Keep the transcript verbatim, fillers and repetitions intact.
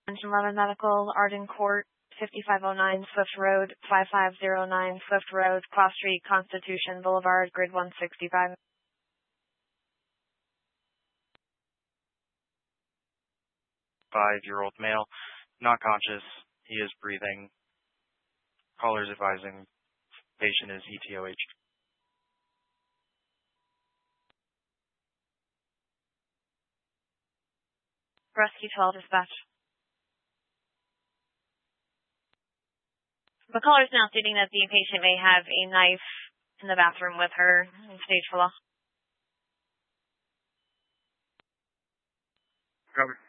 Attention eleven Medical, Arden Court, fifty-five oh nine Swift Road, five five zero nine Swift Road, Claw Street, Constitution Boulevard, Grid one sixty-five. Five-year-old male, not conscious. He is breathing. Callers advising patient is E T O H. Rescue twelve dispatch. The caller is now stating that the patient may have a knife in the bathroom with her in stage four. Cover.